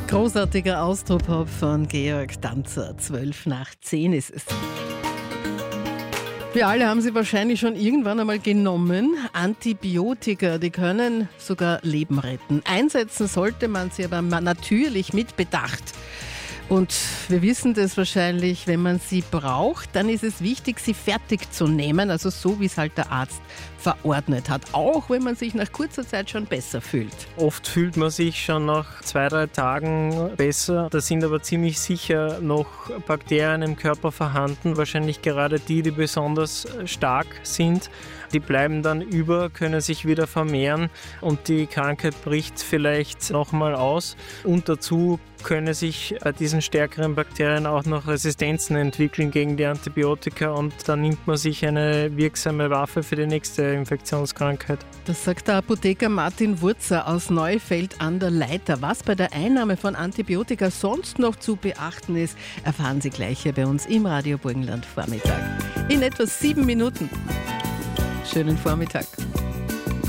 Großartiger Austropop von Georg Danzer. 10:12 ist es. Wir alle haben sie wahrscheinlich schon irgendwann einmal genommen. Antibiotika, die können sogar Leben retten. Einsetzen sollte man sie aber natürlich mit Bedacht. Und wir wissen das wahrscheinlich, wenn man sie braucht, dann ist es wichtig, sie fertig zu nehmen, also so, wie es halt der Arzt verordnet hat, auch wenn man sich nach kurzer Zeit schon besser fühlt. Oft fühlt man sich schon nach 2-3 Tagen besser. Da sind aber ziemlich sicher noch Bakterien im Körper vorhanden, wahrscheinlich gerade die besonders stark sind. Die bleiben dann über, können sich wieder vermehren und die Krankheit bricht vielleicht nochmal aus. Und dazu können sich bei diesen stärkeren Bakterien auch noch Resistenzen entwickeln gegen die Antibiotika und dann nimmt man sich eine wirksame Waffe für die nächste Infektionskrankheit. Das sagt der Apotheker Martin Wurzer aus Neufeld an der Leiter. Was bei der Einnahme von Antibiotika sonst noch zu beachten ist, erfahren Sie gleich hier bei uns im Radio Burgenland Vormittag. In etwa 7 Minuten. Schönen Vormittag.